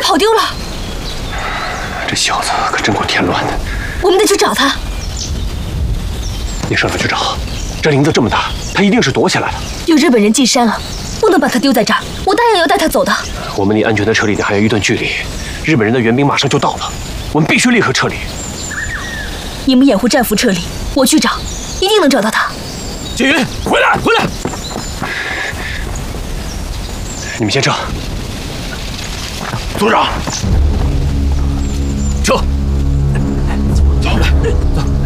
跑丢了。 这小子可真够添乱的。 我们得去找他。 你上哪去找？这林子这么大，他一定是躲起来了。 有日本人进山了，不能把他丢在这儿。我答应要带他走的。 我们离安全的撤离点还有一段距离，日本人的援兵马上就到了，我们必须立刻撤离。 你们掩护战俘撤离，我去找，一定能找到他。 锦云，回来，回来！你们先撤。 组长，撤！